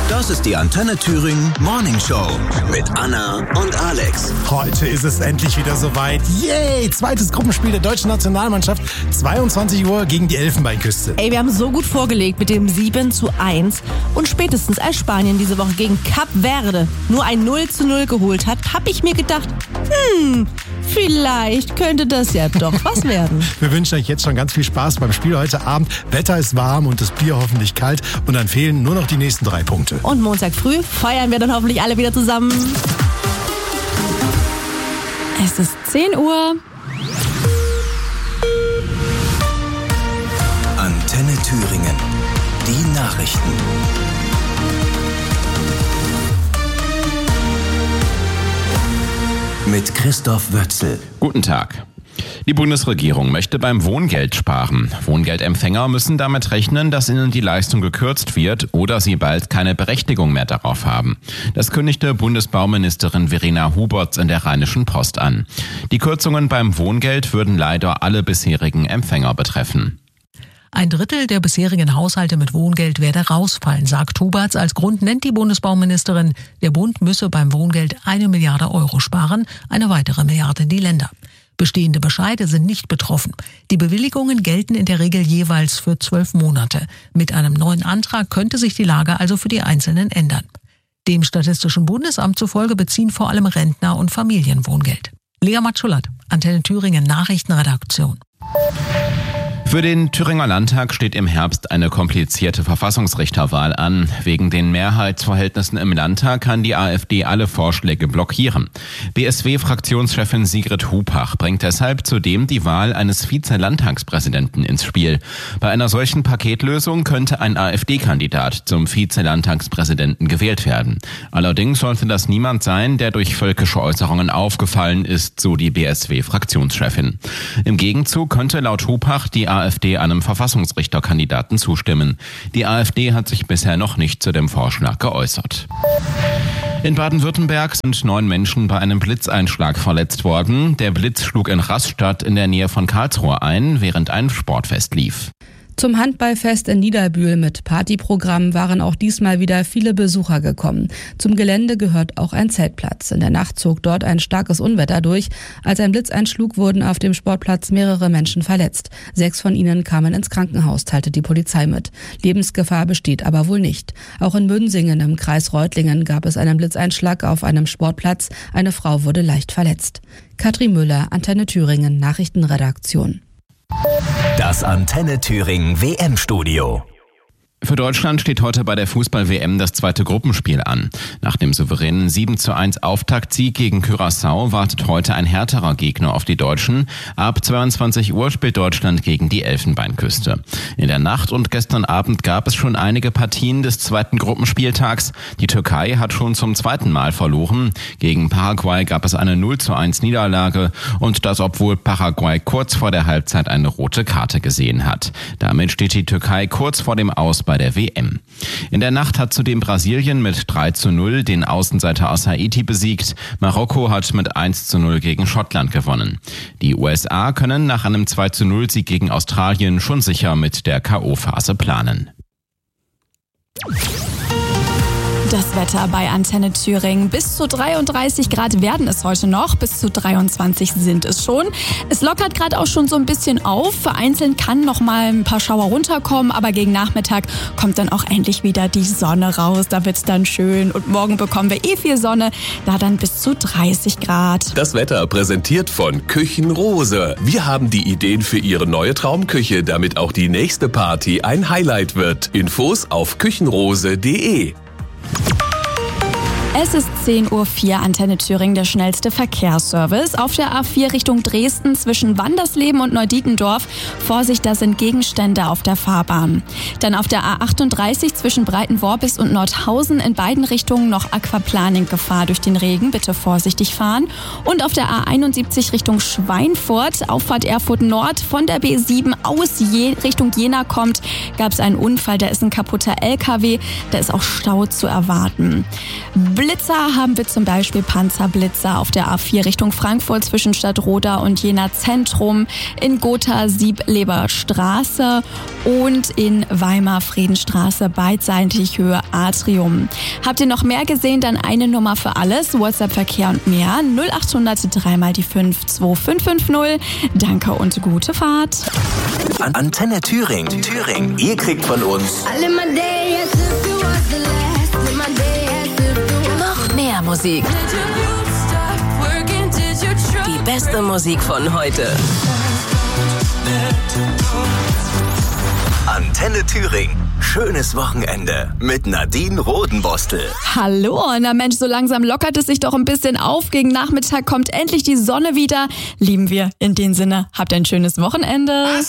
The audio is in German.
Das ist die Antenne Thüringen Morning Show mit Anna und Alex. Heute ist es endlich wieder soweit. Yay! Zweites Gruppenspiel der deutschen Nationalmannschaft. 22 Uhr gegen die Elfenbeinküste. Ey, wir haben so gut vorgelegt mit dem 7:1. Und spätestens als Spanien diese Woche gegen Kap Verde nur ein 0:0 geholt hat, habe ich mir gedacht, vielleicht könnte das ja doch was werden. Wir wünschen euch jetzt schon ganz viel Spaß beim Spiel heute Abend. Wetter ist warm und das Bier hoffentlich kalt. Und dann fehlen nur noch die nächsten 3 Punkte. Und Montag früh feiern wir dann hoffentlich alle wieder zusammen. Es ist 10 Uhr. Antenne Thüringen. Die Nachrichten. Mit Christoph Wötzel. Guten Tag. Die Bundesregierung möchte beim Wohngeld sparen. Wohngeldempfänger müssen damit rechnen, dass ihnen die Leistung gekürzt wird oder sie bald keine Berechtigung mehr darauf haben. Das kündigte Bundesbauministerin Verena Huberts in der Rheinischen Post an. Die Kürzungen beim Wohngeld würden leider alle bisherigen Empfänger betreffen. Ein Drittel der bisherigen Haushalte mit Wohngeld werde rausfallen, sagt Huberts. Als Grund nennt die Bundesbauministerin, der Bund müsse beim Wohngeld 1 Milliarde Euro sparen, eine weitere Milliarde die Länder. Bestehende Bescheide sind nicht betroffen. Die Bewilligungen gelten in der Regel jeweils für 12 Monate. Mit einem neuen Antrag könnte sich die Lage also für die Einzelnen ändern. Dem Statistischen Bundesamt zufolge beziehen vor allem Rentner und Familien Wohngeld. Lea Matschulat, Antenne Thüringen Nachrichtenredaktion. Für den Thüringer Landtag steht im Herbst eine komplizierte Verfassungsrichterwahl an. Wegen den Mehrheitsverhältnissen im Landtag kann die AfD alle Vorschläge blockieren. BSW-Fraktionschefin Sigrid Hupach bringt deshalb zudem die Wahl eines Vize-Landtagspräsidenten ins Spiel. Bei einer solchen Paketlösung könnte ein AfD-Kandidat zum Vize-Landtagspräsidenten gewählt werden. Allerdings sollte das niemand sein, der durch völkische Äußerungen aufgefallen ist, so die BSW-Fraktionschefin. Im Gegenzug könnte laut Hupach die AfD einem Verfassungsrichterkandidaten zustimmen. Die AfD hat sich bisher noch nicht zu dem Vorschlag geäußert. In Baden-Württemberg sind 9 Menschen bei einem Blitzeinschlag verletzt worden. Der Blitz schlug in Rastatt in der Nähe von Karlsruhe ein, während ein Sportfest lief. Zum Handballfest in Niederbühl mit Partyprogramm waren auch diesmal wieder viele Besucher gekommen. Zum Gelände gehört auch ein Zeltplatz. In der Nacht zog dort ein starkes Unwetter durch. Als ein Blitz einschlug, wurden auf dem Sportplatz mehrere Menschen verletzt. 6 von ihnen kamen ins Krankenhaus, teilte die Polizei mit. Lebensgefahr besteht aber wohl nicht. Auch in Münsingen im Kreis Reutlingen gab es einen Blitzeinschlag auf einem Sportplatz. Eine Frau wurde leicht verletzt. Katrin Müller, Antenne Thüringen, Nachrichtenredaktion. Das Antenne Thüringen WM-Studio. Für Deutschland steht heute bei der Fußball-WM das zweite Gruppenspiel an. Nach dem souveränen 7:1 Auftaktsieg gegen Curaçao wartet heute ein härterer Gegner auf die Deutschen. Ab 22 Uhr spielt Deutschland gegen die Elfenbeinküste. In der Nacht und gestern Abend gab es schon einige Partien des zweiten Gruppenspieltags. Die Türkei hat schon zum zweiten Mal verloren. Gegen Paraguay gab es eine 0:1 Niederlage und das, obwohl Paraguay kurz vor der Halbzeit eine rote Karte gesehen hat. Damit steht die Türkei kurz vor dem Aus bei der WM. In der Nacht hat zudem Brasilien mit 3:0 den Außenseiter aus Haiti besiegt. Marokko hat mit 1:0 gegen Schottland gewonnen. Die USA können nach einem 2:0 Sieg gegen Australien schon sicher mit der K.O.-Phase planen. Das Wetter bei Antenne Thüringen. Bis zu 33 Grad werden es heute noch, bis zu 23 sind es schon. Es lockert gerade auch schon so ein bisschen auf. Vereinzelt kann noch mal ein paar Schauer runterkommen, aber gegen Nachmittag kommt dann auch endlich wieder die Sonne raus. Da wird's dann schön und morgen bekommen wir viel Sonne, da dann bis zu 30 Grad. Das Wetter präsentiert von Küchenrose. Wir haben die Ideen für Ihre neue Traumküche, damit auch die nächste Party ein Highlight wird. Infos auf küchenrose.de. Es ist 10:04 Uhr, Antenne Thüringen, der schnellste Verkehrsservice. Auf der A4 Richtung Dresden zwischen Wandersleben und Neudietendorf. Vorsicht, da sind Gegenstände auf der Fahrbahn. Dann auf der A38 zwischen Breitenworbis und Nordhausen in beiden Richtungen noch Aquaplaning-Gefahr durch den Regen. Bitte vorsichtig fahren. Und auf der A71 Richtung Schweinfurt, Auffahrt Erfurt Nord, von der B7 aus Richtung Jena kommt, gab es einen Unfall. Da ist ein kaputter LKW. Da ist auch Stau zu erwarten. Blitzer haben wir zum Beispiel Panzerblitzer auf der A4 Richtung Frankfurt zwischen Stadtroda und Jena Zentrum, in Gotha Siebleber Straße und in Weimar Friedenstraße beidseitig Höhe Atrium. Habt ihr noch mehr gesehen, dann eine Nummer für alles, WhatsApp-Verkehr und mehr, 0800 3 mal die 5 2550. Danke und gute Fahrt. Antenne Thüringen. Ihr kriegt von uns noch mehr Musik. Die beste Musik von heute. Antenne Thüringen. Schönes Wochenende mit Nadine Rodenbostel. Hallo, na Mensch, so langsam lockert es sich doch ein bisschen auf. Gegen Nachmittag kommt endlich die Sonne wieder. Lieben wir in dem Sinne. Habt ein schönes Wochenende.